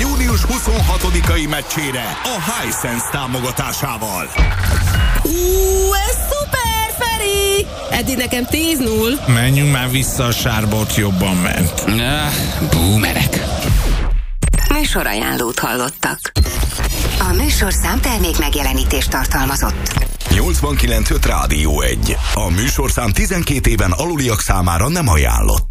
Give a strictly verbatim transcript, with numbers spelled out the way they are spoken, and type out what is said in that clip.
június huszonhatodikai meccsére a Hisense támogatásával. Ú, ez szuper, Feri! Eddig nekem tíz null. Menjünk már vissza, a sárbot jobban ment. Ah, boomerek. Műsorajánlót hallottak. A műsorszám termék megjelenítést tartalmazott. nyolcvankilenc öt Rádió egy. A műsorszám tizenkét éven aluliak számára nem ajánlott.